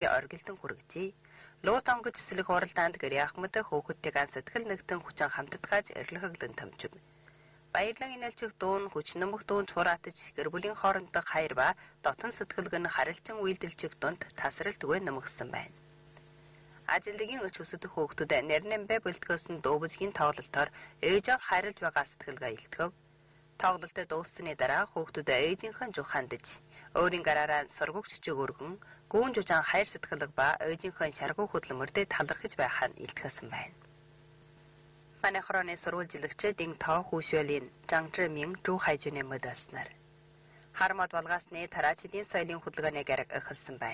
оргилдон хүргэжээ. Луут онгоц цэцлэг хуралдаанд гэр Ахмад хөөхөдтэй ган сэтгэл нэгтэн хүчин хамтдгааж эрлэхэглэн томчив. Баярлан инээлжих дуун хүч нэмэх дуун чураатж гэр бүлийн хоорондох хайр ба дотн сэтгэлг нь харилцан үйлдэлжих дунд тасралтгүй нэмэгсэн байна. Ажилдгийн өч өсөдөх хүүхдүүд нэрнэмбэ бэлтгэсэн дүүбжгийн тоглолтоор ээжээ харилж байгаа сэтгэлгээ илтгэв. Тоглолтод дууссаны дараа хүүхдүүд ээжийнхэн зүг хандаж өөрийн гараараа сургагччиг өргөн гүүн жужаан хайр сэтгэлэг ба ээжийнхэн шаргуу хөдөлмөрөд талархаж байхаа илтгэсэн байна. Манай хорооны сурвалжилагч Дин Тоо Хүшөлийн Жангжмин Зу Хайжуны мэдээлснээр харамд болгоосны тараачдын соёлын хөдөлгөөнийг эхэлсэн байна.